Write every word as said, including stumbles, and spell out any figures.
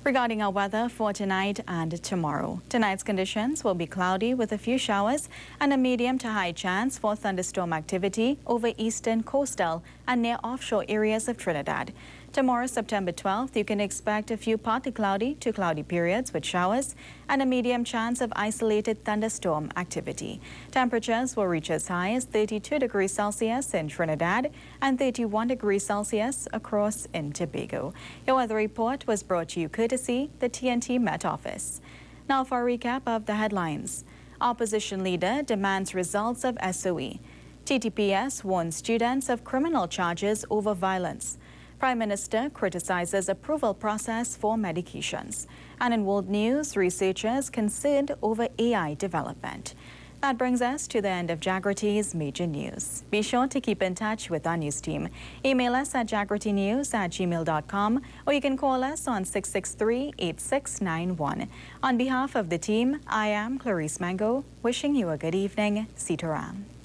Regarding our weather for tonight and tomorrow. Tonight's conditions will be cloudy with a few showers and a medium to high chance for thunderstorm activity over eastern coastal and near offshore areas of Trinidad. Tomorrow, September twelfth, you can expect a few partly cloudy to cloudy periods with showers and a medium chance of isolated thunderstorm activity. Temperatures will reach as high as thirty-two degrees Celsius in Trinidad and thirty-one degrees Celsius across in Tobago. Your weather report was brought to you courtesy the T N T Met Office. Now for a recap of the headlines. Opposition leader demands results of S O E. T T P S warns students of criminal charges over violence. Prime Minister criticizes approval process for medications. And in world news, researchers concerned over A I development. That brings us to the end of Jagriti's major news. Be sure to keep in touch with our news team. Email us at jagritinews at gmail dot com or you can call us on six six three, eight six nine one. On behalf of the team, I am Clarice Mango, wishing you a good evening. Sitaram.